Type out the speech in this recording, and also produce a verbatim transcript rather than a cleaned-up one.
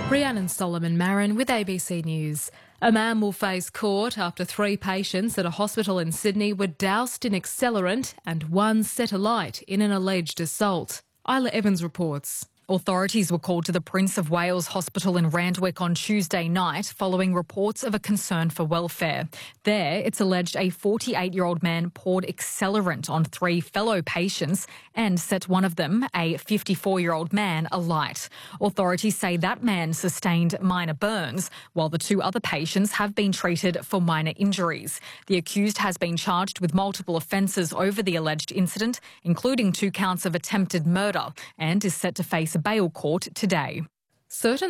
Rhiannon Solomon Marin with A B C News. A man will face court after three patients at a hospital in Sydney were doused in accelerant and one set alight in an alleged assault. Isla Evans reports. Authorities were called to the Prince of Wales Hospital in Randwick on Tuesday night following reports of a concern for welfare. There, it's alleged a forty-eight-year-old man poured accelerant on three fellow patients and set one of them, a fifty-four-year-old man, alight. Authorities say that man sustained minor burns, while the two other patients have been treated for minor injuries. The accused has been charged with multiple offences over the alleged incident, including two counts of attempted murder, and is set to face a bail court today. Certain